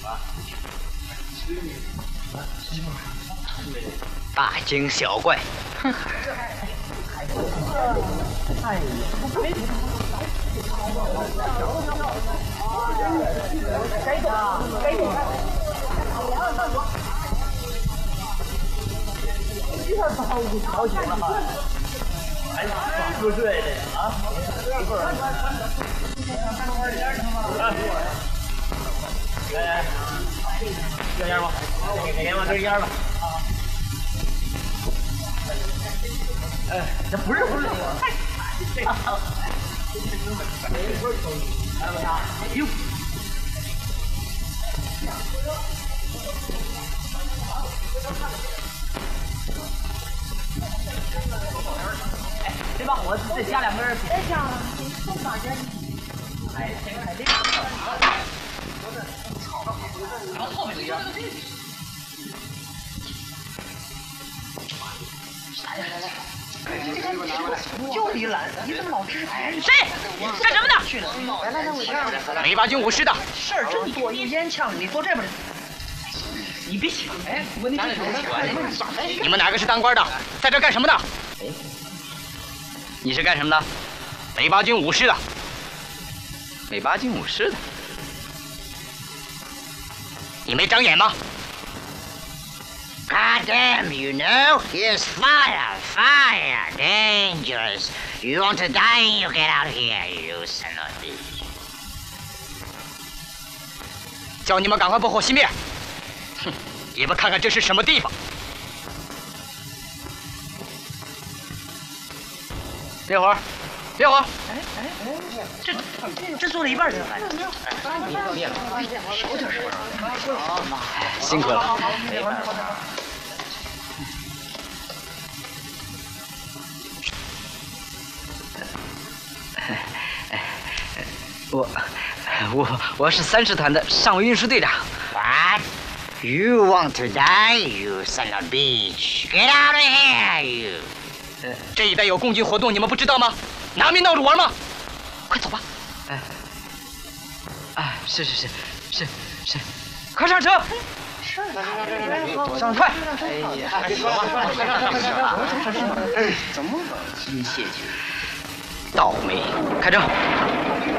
大惊小怪。哼。哎呀！好久了哈，还不睡的啊？一会儿。来，要烟吗？给连往这烟吧。哎，这不是。哟。哎，谁把我再加2根？别加了，送大家。哎，这个还得。然后后面就就你懒，你怎么老吃？谁？干什么呢？梅八军武师的。事儿真多，一烟呛你坐这边。你别想，哎，你们哪个是当官的？在这干什么的？你是干什么的？梅八军武师的。梅八军武师的。你没长眼吗 God damn, you know, here's fire, dangerous. You want to die, you get out of here, you son of a bitch. 叫你们赶快拨火熄灭！哼，你们看看这是什么地方？别火！别火！这做了一半就来。少点是不是？辛苦了。我是30团的上尉运输队长。 What? You want to die, you son of a bitch? Get out of here, you! 这一带有共军活动，你们不知道吗？拿命闹着玩吗？快走吧！是，快上车！上快！哎呀，怎么了？谢谢。倒霉，开车！